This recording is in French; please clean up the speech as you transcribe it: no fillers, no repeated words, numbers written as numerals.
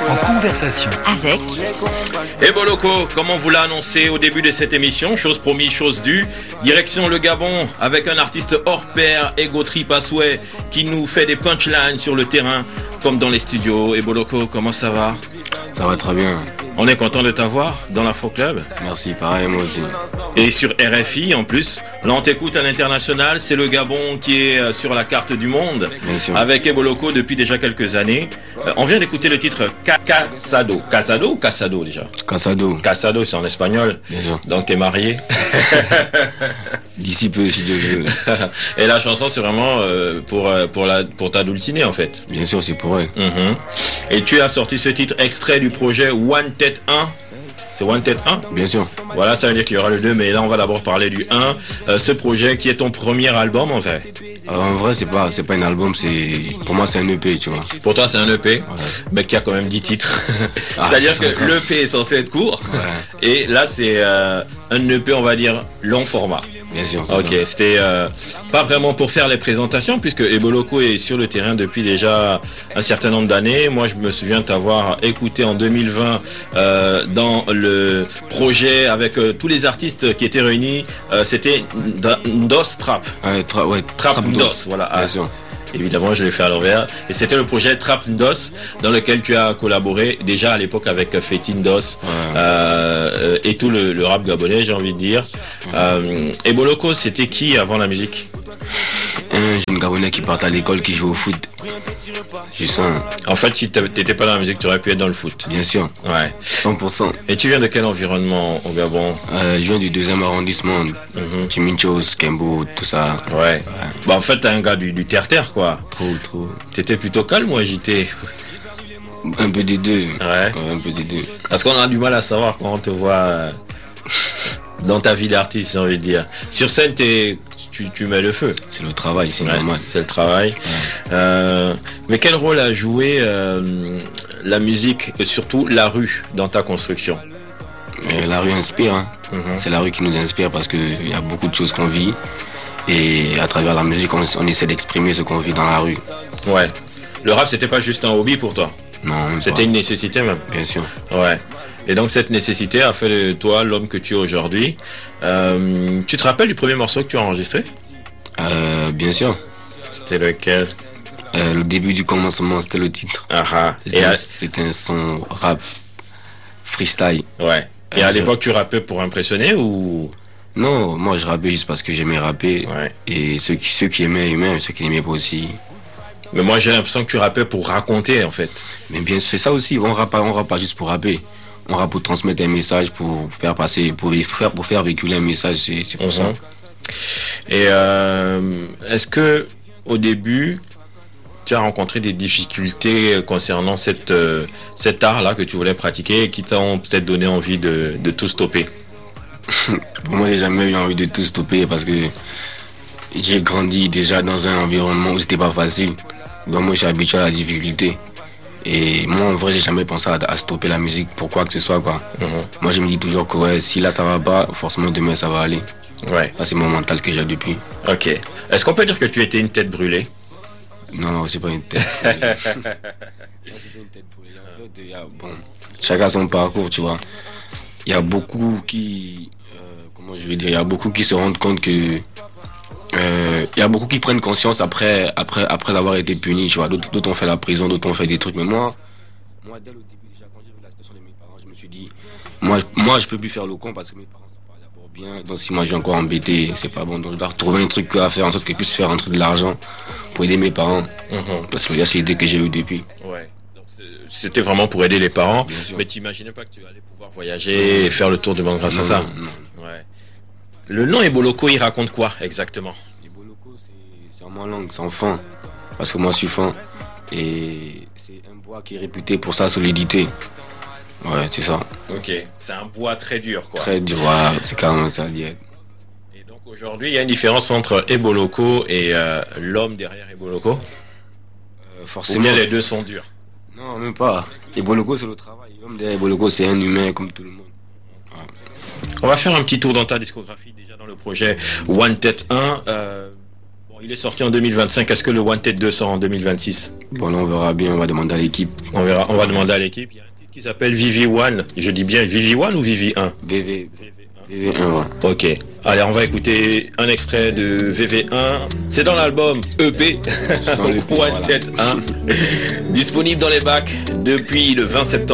en conversation avec Eboloko, comme on vous l'a annoncé au début de cette émission, chose promise, chose due, direction le Gabon avec un artiste hors pair, Ego Trip à souhait, qui nous fait des punchlines sur le terrain comme dans les studios. Eboloko, comment ça va? Ça va très bien. On est content de t'avoir dans l'Afro Club. Merci, pareil, moi aussi. Et sur RFI en plus. Là on t'écoute à l'international, c'est le Gabon qui est sur la carte du monde. Bien sûr. Avec Eboloko depuis déjà quelques années. On vient d'écouter le titre Casado. Casado ou Casado déjà? Casado. Casado, c'est en espagnol. Bien sûr. Donc t'es marié. D'ici peu, si Dieu veut. Et la chanson c'est vraiment pour ta dulcinée en fait. Bien sûr, c'est pour eux. Et tu as sorti ce titre extrait du projet One Tête 1. C'est One Tête 1? Bien sûr. Voilà, ça veut dire qu'il y aura le 2, mais là on va d'abord parler du 1. Ce projet qui est ton premier album en fait. En vrai, c'est pas un album, pour moi c'est un EP, tu vois. Pour toi c'est un EP, mais qui a quand même 10 titres. C'est-à-dire que l'EP est censé être court. Ouais. Et là c'est un EP, on va dire, long format. Bien sûr. Ok, c'était pas vraiment pour faire les présentations, puisque Eboloko est sur le terrain depuis déjà un certain nombre d'années. Moi, je me souviens t'avoir écouté en 2020 dans le projet avec tous les artistes qui étaient réunis. C'était Ndos Trap. Trap Ndos, voilà. Bien sûr. Évidemment, je l'ai fait à l'envers. Et c'était le projet Trap Ndos, dans lequel tu as collaboré déjà à l'époque avec Fetin Ndos et tout le rap gabonais, j'ai envie de dire. Eboloko, c'était qui avant la musique? Un jeune Gabonais qui part à l'école, qui joue au foot. Je sens. En fait, si t'étais pas dans la musique, tu aurais pu être dans le foot. Bien sûr. Ouais. 100%. Et tu viens de quel environnement au Gabon? Je viens du 2e arrondissement. Chiminchos, Kembo, tout ça. Ouais. Bah, en fait, t'es un gars du terre-terre, quoi. Trop. T'étais plutôt calme ou agité? Un peu des deux. Ouais. Un peu des deux. Parce qu'on a du mal à savoir quand on te voit dans ta vie d'artiste, j'ai envie de dire. Sur scène, tu mets le feu. C'est le travail, c'est normal. C'est le travail. Ouais. Mais quel rôle a joué la musique et surtout la rue dans ta construction? La rue inspire. Hein. C'est la rue qui nous inspire parce qu'il y a beaucoup de choses qu'on vit. Et à travers la musique, on essaie d'exprimer ce qu'on vit dans la rue. Ouais. Le rap, c'était pas juste un hobby pour toi? Non. C'était une nécessité même? Bien sûr. Ouais. Et donc cette nécessité a fait de toi l'homme que tu es aujourd'hui. Tu te rappelles du premier morceau que tu as enregistré? Bien sûr. C'était lequel? Le début du commencement, c'était le titre. C'était un son rap freestyle. Ouais. Et à l'époque, tu rappais pour impressionner ou? Non, moi je rappais juste parce que j'aimais rapper. Ouais. Et ceux qui aimaient, ceux qui n'aimaient pas aussi. Mais moi j'ai l'impression que tu rappais pour raconter en fait. Mais bien c'est ça aussi, on rappe pas juste pour rapper. On rappe pour transmettre un message, pour faire passer, pour faire véhiculer un message, c'est pour ça. Et est-ce que au début tu as rencontré des difficultés concernant cet art-là que tu voulais pratiquer et qui t'ont peut-être donné envie de tout stopper? Pour moi, j'ai jamais eu envie de tout stopper parce que j'ai grandi déjà dans un environnement où c'était pas facile. Donc moi, je suis habitué à la difficulté. Et moi, en vrai, j'ai jamais pensé à stopper la musique pour quoi que ce soit, quoi. Moi, je me dis toujours que ouais, si là ça va pas, forcément demain ça va aller. Ouais. Ça, c'est mon mental que j'ai depuis. Ok. Est-ce qu'on peut dire que tu étais une tête brûlée? Non, c'est pas une tête brûlée. En fait, bon, chacun son parcours, tu vois. Il y a beaucoup qui, il y a beaucoup qui se rendent compte que, il y a beaucoup qui prennent conscience après avoir été punis, tu vois. D'autres ont fait la prison, d'autres ont fait des trucs. Mais moi, dès le début, déjà, quand j'ai vu la situation de mes parents, je me suis dit, moi, je peux plus faire le con parce que mes parents sont pas d'abord bien. Donc, si moi, j'ai encore embêté, c'est pas bon. Donc, je dois retrouver un truc à faire en sorte que je puisse faire rentrer de l'argent pour aider mes parents. Parce que là, c'est l'idée que j'ai eu depuis. Ouais. C'était vraiment pour aider les parents, mais tu imaginais pas que tu allais pouvoir voyager et faire le tour du monde grâce à ça. Non. Ouais. Le nom Eboloko, il raconte quoi exactement? Eboloko, c'est en ma langue, c'est en fin, parce que moi je suis fin, et c'est un bois qui est réputé pour sa solidité. Ouais, c'est ça. Ok, c'est un bois très dur, quoi. Très dur, ouais, c'est carrément ça. Et donc aujourd'hui, il y a une différence entre Eboloko et l'homme derrière Eboloko? Forcément. Ou bien les deux sont durs? Non, même pas. Eboloko, c'est le travail. L'homme derrière Eboloko, c'est un humain comme tout le monde. Ouais. On va faire un petit tour dans ta discographie, déjà dans le projet One Tête 1. Il est sorti en 2025. Est-ce que le Wanted 2 sort en 2026? Bon, là, on verra bien. On va demander à l'équipe. On verra. On va demander à l'équipe. Il y a un titre qui s'appelle VV1. Je dis bien VV1 ou VV1? VV1, ouais. Ok. Allez, on va écouter un extrait de VV1. C'est dans l'album EP. Dans l'EP, Wanted 1. Disponible dans les bacs depuis le 20 septembre.